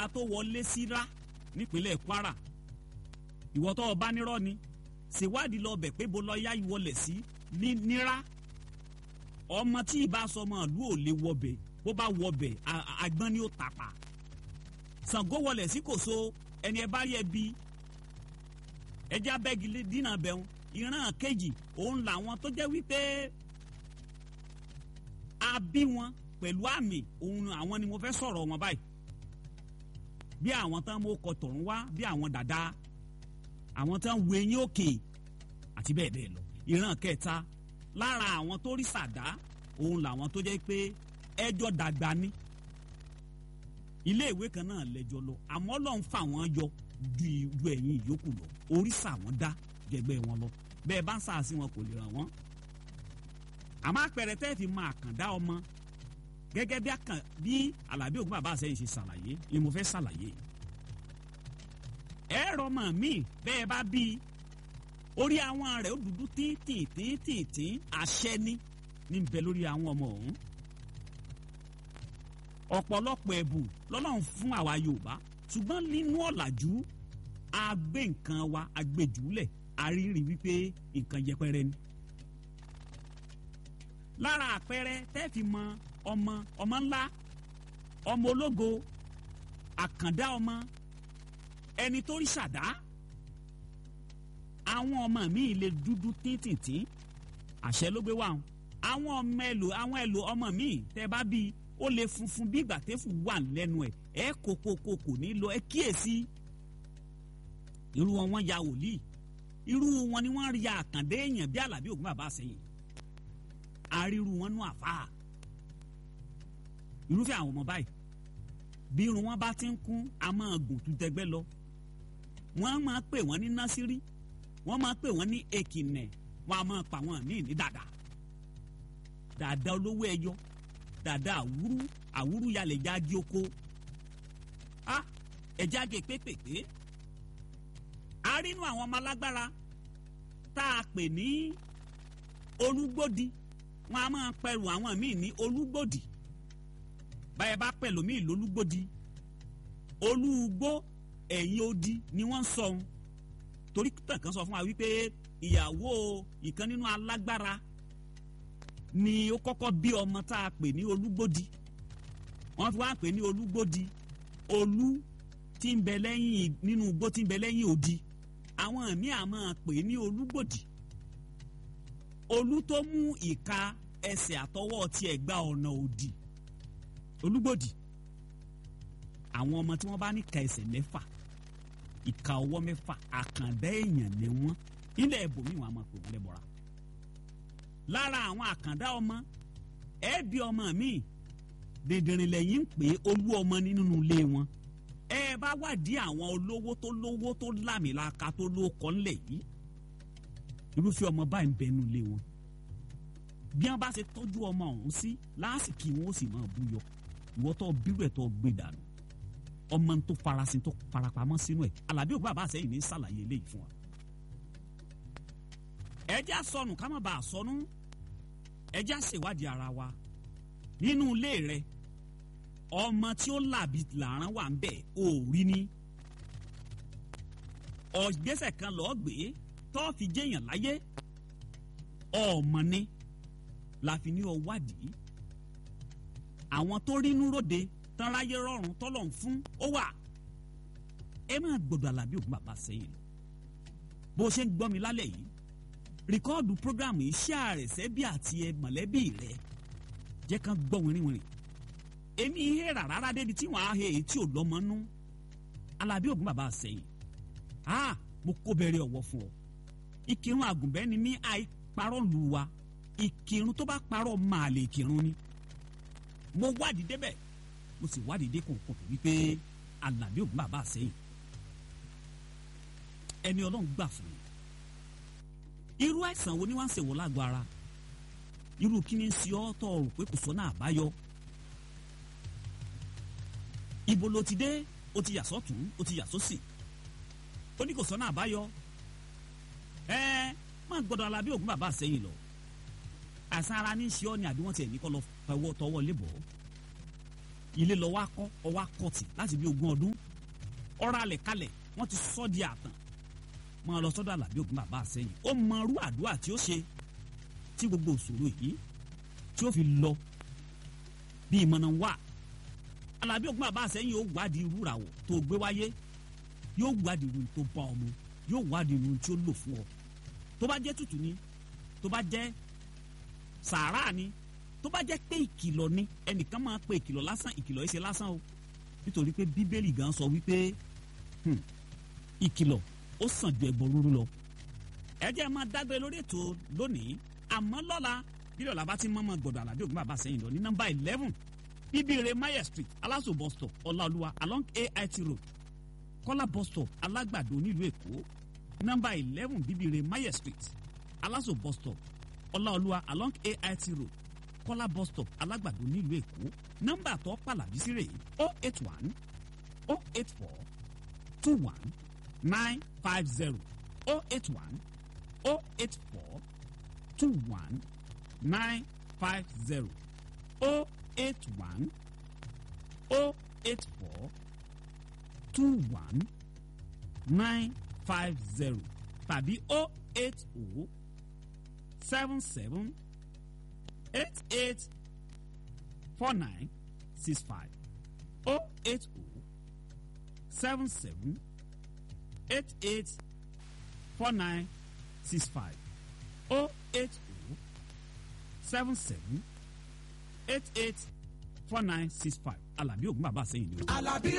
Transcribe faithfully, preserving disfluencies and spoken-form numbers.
tó wọlé síra nípínlẹ̀ Kwara ìwọ tó bá nírọ́ ni ṣèwádìí lọ bẹ̀ pé bó lọ yá ìwọlẹ̀ sí ní nira ọmọ tí ìbá sọmọ ìlú ò lè wọbẹ̀ bó bá wọbẹ̀ àgbọn ni ó tàpá Ṣàngó wọlẹ̀ sí Kòso ẹni ẹ bá yẹ bí ẹjẹ abẹ́gilé dínà bẹ̀rù ìran kejì òun làwọn tó jẹ́ wípé a bí wọn pẹ̀lú àmì òun àwọn ni mo fẹ́ sọ̀rọ̀ wọn báyìí bí àwọn tán mo kọ tọ̀run wá bí àwọn dàda àwọn tán wo eyín òkè àti bẹ́ẹ̀ bẹ́ẹ̀ lọ ìran kẹta lára àwọn tó rí sàdá òun làwọn tó jẹ́ pé ẹjọ́ dàgbà ní ilé ìwé kan náà lẹ́jọ́ lọ àmọ́ Ọlọ́run fà wọ́n yọ ju ju ẹ̀yìn ìyókù lọ oríṣà wọn dá jẹgbẹ́ wọn lọ bẹ́ẹ̀ bá ń sàásì wọn kò lè ràn wọ́n àmọ́ àpẹẹrẹ tẹ́ fi máa kàn dá ọmọ gẹ́gẹ́ bí àkàn bí Àlàbí Ògún bàbá àṣẹyìn ṣe ṣàlàyé ni mo fẹ́ ṣàlàyé ẹ̀rọ mọ̀ mí bẹ́ẹ̀ bá bí orí àwọn rẹ̀ ó dúdú tíntìntíntìntín àṣẹ ní ní bẹ lórí àwọn ọmọ ọ̀hún ọ̀pọ̀lọpọ̀ ẹ̀bùn lọ́lọ́run fún àwa Yorùbá ṣùgbọ́n nínú ọ̀làjú a gbé nǹkan wa a gbé jùlẹ̀ a rí rí wípé nǹkan yẹpẹrẹ ni lára àpẹẹrẹ tẹ́ fi mọ ọmọ ọmọ ńlá ọmọ ológo àkàndá ọmọ ẹni tó rí ṣàdá àwọn ọmọ mi lè dúdú tíntìntín àṣẹ ló gbé wá wọn àwọn ọmọ ẹlò àwọn ẹlò ọmọ mi tẹ́ bá bí ó lè funfun bí ìgbà tẹ́fù wà lẹ́nu ẹ̀ ẹ kókókó kò ní lọ ẹ kíyèsí irú wọn wọn ya wòlíì irú wọn ni wọn ya àkàndé èèyàn bí Àlàbí Ògún bàbá àṣẹyìn àríru wọn nú àfáà irúfẹ́ àwọn ọmọ báyìí bí irun wọn bá ti ń kún a máa gùn tún tẹgbẹ́ lọ wọ́n máa pè wọ́n ní násírí wọ́n máa pè wọ́n ní èkìnẹ̀ wọ́n a máa pa wọ́n míì ní dàdà dàdà olówó ẹyọ dàdà àwúrú àwúrú yalẹ̀ jáde oko a ẹja gé pépèpé a rí inú àwọn ọmọ alágbára tá a pè ní olúgbòdì wọ́n a máa pẹ̀lú àwọn míì ní olúgbòdì báyẹ̀ bá pẹ̀lú míì lólúgbòdì olúgbó ẹ̀yìn odi ni wọ́n ń sọ ohun torí tẹ̀kan sọ fún wa wípé ìyàwó ìkan nínú alágbára ni ó kọ́kọ́ bí ọmọ tá a pè ní olúgbòdì wọ́n fi wá pè ní olúgbòdì olú tí ń bẹ lẹ́yìn nínú igbó tí ń bẹ lẹ́yìn odi àwọn míì á máa pè ní olúgbòdì olú tó mú ìka ẹsẹ̀ àtọwọ́ tiẹ̀ gba ọ̀nà òdì olúgbòdì àwọn ọmọ tí wọ́n bá ní ka ẹsẹ̀ mẹ́fà ìka ọwọ́ mẹ́fà àkàndá èèyàn ni wọ́n ilẹ̀ ẹ̀bùnmí wọn a máa pè wọ́n lẹ́bọ̀ra lára àwọn àkàndá ọmọ ẹ̀ẹ́bí ọmọ mi dèdèrìn lẹ́yìn ń pè olú ọmọ nínú ilé wọn ẹ bá wádìí àwọn olówó tó lówó tó lámìlaka tó lóko ńlẹ̀ yìí irúfẹ́ ọmọ báyìí ń bẹnu ilé wọn bí wọ́n bá ṣe tọ́jú ọmọ ọ̀hún sí lásìkò wọn ó sì máa búyọ ìwọ tó bírú ẹ̀ tó gbé dànù ọmọ tó farasin tó farapamọ́ sínú ẹ̀ Àlàbí Ògún bàbá àṣẹyìn ní sàlàyé eléyìí fún wa. ẹjẹ́ àsọnù ká má bàa sọnù ẹjẹ́ àṣèwádìí ara wa nínú ilé rẹ ọmọ tí ó làbí làrán wà ń bẹ̀ ò rí ní ọ̀gbẹ́sẹ̀ kan lọ́ọ́ gbé tó fi jẹ́yàn láyé ọmọ ni la fi ní ọ wádìí àwọn tó rínú ròde tán ráyé rọrùn tọ́lọ̀ ń fún ó wà ẹ máa gbọdọ̀ Àlàbí Ògún bàbá àṣẹyìn lọ bó ṣe ń gbọ́ mi lálẹ́ yìí rìkọ́ọ̀dù prógrámù iṣẹ́ àrẹ̀sẹ́ bí àti ẹ mọ̀lẹ́bí rẹ jẹ́ kán gbọ́ wìrìwìrì èmi ihe rárá débi tí wọ́n á he èyí tí ò lọ́mọ nú Àlàbí Ògún bàbá àṣẹyìn ah mo kó bẹ̀rẹ̀ ọ̀wọ́ fún ọ ìkírun àgùnbẹ́ ni mí àìparọ́ lù wa ìkírun tó bá parọ́ máa lè kírun ni mo wádìí débẹ̀ mo sì wádìí dé kòkòtò wípé Àlàbí Ògún bàbá àṣẹyìn ẹni Ọlọ́run gbà fún mi irú àìsàn wo ni wọ́n ń ṣèwọ́ lágbo ara irú kí ni ń ṣe ọ́ tọ́ ọ̀rùn pé kò sọ́nà àbáyọ ibo ló ti dé o ti yà sọ́tún o ti yà sósì ó ní kò sọ́nà àbáyọ ẹ má gbọ́dọ̀ Àlàbí Ògún bàbá àṣẹyìn lọ àìsàn ara ní í ṣe ọ́ ni àbí wọ́n ti ẹ̀ ní kọ́ lọ fẹwọ́ tọwọ́ lébọ̀ ilé lọ wá kọ́ ọwọ́ akọ́tì láti bí ogún ọdún ọ̀rọ̀ alẹ̀ kalẹ̀ wọ́n ti sọ́ di àtàn máa lọ sọ́dọ̀ Àlàbí Ògún bàbá Àsẹ́yìn ó mọrú àdúrà tí ó ṣe tí gbogbo òṣòro yìí tí ó fi lọ bí ìmọ̀nà wà Àlàbí Ògún bàbá Àsẹ́yìn yóò wádìí irú ràwọ̀ tó gbé wáyé yóò wádìí irú tó bá ọmọ yóò wádìí irú tí ó lò fún ọ tó bá jẹ́ tutù ni tó bá jẹ́ sàárà ni tó bá jẹ́ pé ìkìlọ̀ ni ẹnìkan máa pe ìkìlọ̀ lásán ìkìlọ̀ yìí ṣe lásán o nítorí pé Bíbélì gan sọ wípé ìkìlọ̀ ó sàn ju ẹbọ rúrú lọ ẹ jẹ́ máa dágbére lórí ètò lónìí àmọ́ lọ́la bílẹ̀ ọ̀la bá ti mọ́mọ́ gbọ̀dọ̀ Àlàbí Ògún bàbá Àsẹ́yìn lọ ní nọ́mbà eleven bíbíire Mayer street Aláṣọ bus stop Ọláolúwa along A I T road Kọ́lá bus stop Alágbàdo nílùú Èkó nọ́mbà eleven bíbíire Mayer street Aláṣọ bus stop Ọláolúwa along A I T road Kọ́lá bus stop Alágbàdo nílùú Èkó nọ́mbà tó pàlàbí sí rèé oh eight one oh eight four two one nine five zero oh eight one oh eight four two one nine five zero oh eight one oh eight four two one nine five zero tàbí oh eight oh seven seven eight eight four nine six five oh eight oh seven seven eight eight four nine six five oh eight oh seven seven eight eight four nine six five Àlàbí Ògún bàbá Àsẹ́yìn ni o.